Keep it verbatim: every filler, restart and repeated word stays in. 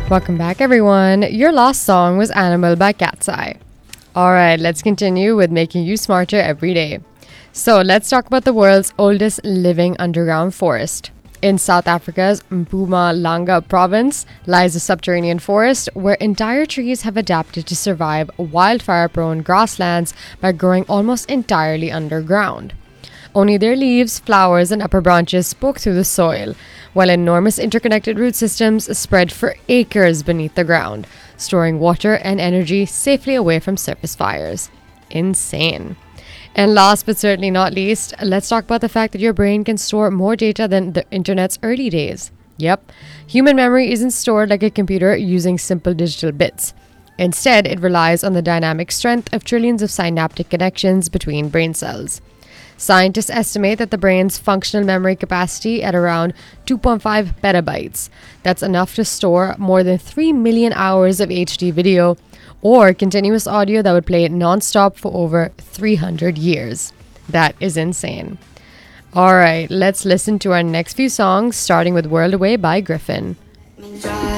Welcome back, everyone. Your last song was Animal by Cat's Eye. All right, let's continue with making you smarter every day. So let's talk about the world's oldest living underground forest. In South Africa's Mpumalanga province lies a subterranean forest where entire trees have adapted to survive wildfire-prone grasslands by growing almost entirely underground. Only their leaves, flowers, and upper branches poke through the soil, while enormous interconnected root systems spread for acres beneath the ground, storing water and energy safely away from surface fires. Insane. And last but certainly not least, let's talk about the fact that your brain can store more data than the internet's early days. Yep, human memory isn't stored like a computer using simple digital bits. Instead, it relies on the dynamic strength of trillions of synaptic connections between brain cells. Scientists estimate that the brain's functional memory capacity at around two point five petabytes. That's enough to store more than three million hours of H D video or continuous audio that would play non-stop for over three hundred years. That is insane. All right, let's listen to our next few songs, starting with World Away by Gryffin.